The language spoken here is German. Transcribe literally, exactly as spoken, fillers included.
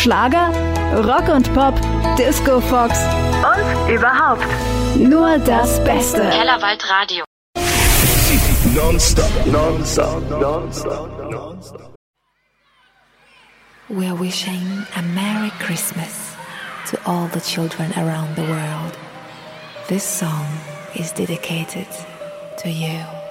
Schlager, Rock und Pop, Disco Fox und überhaupt nur das Beste. Kellerwald Radio. Non-stop, non-stop, non-stop, non-stop. We're wishing a Merry Christmas to all the children around the world. This song is dedicated to you.